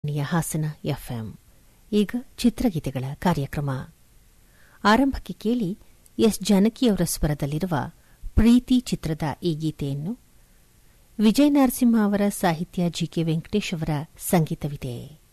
ಆಕಾಶವಾಣಿಯ ಹಾಸನ ಎಫ್ಎಂ. ಈಗ ಚಿತ್ರಗೀತೆಗಳ ಕಾರ್ಯಕ್ರಮ ಆರಂಭಕ್ಕೆ ಕೇಳಿ ಎಸ್ ಜಾನಕಿಯವರ ಸ್ವರದಲ್ಲಿರುವ ಪ್ರೀತಿ ಚಿತ್ರದ ಈ ಗೀತೆಯನ್ನು. ವಿಜಯ ನರಸಿಂಹ ಅವರ ಸಾಹಿತ್ಯ, ಜಿಕೆ ವೆಂಕಟೇಶ್ ಅವರ ಸಂಗೀತವಿದೆ.